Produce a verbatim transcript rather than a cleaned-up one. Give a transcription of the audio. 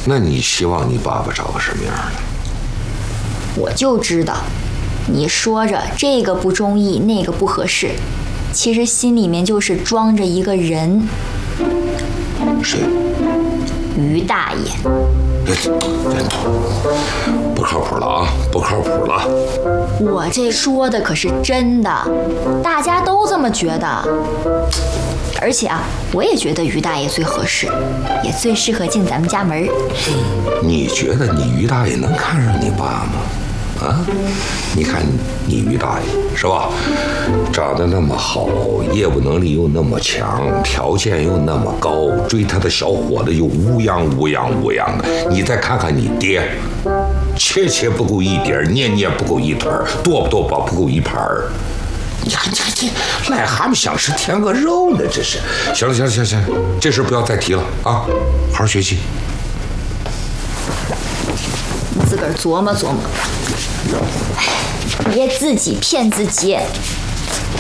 那你希望你爸爸找个什么样的？ 我就知道，你说着这个不中意，那个不合适，其实心里面就是装着一个人。 谁？ 于大爷。 不靠谱了啊！不靠谱了！ 我这说的可是真的，大家都这么觉得。而且啊，我也觉得于大爷最合适，也最适合进咱们家门。 你觉得你于大爷能看上你爸吗？啊，你看你于大爷是吧？长得那么好，业务能力又那么强，条件又那么高，追他的小伙子又乌泱乌泱乌泱的。你再看看你爹，切切不够一碟，捏捏不够一团，剁不剁吧不够一盘儿。你看这这癞蛤蟆想吃天鹅肉呢，这是。行了行了行了行了，这事不要再提了啊，好好学习。 你自个儿琢磨琢磨，别自己骗自己。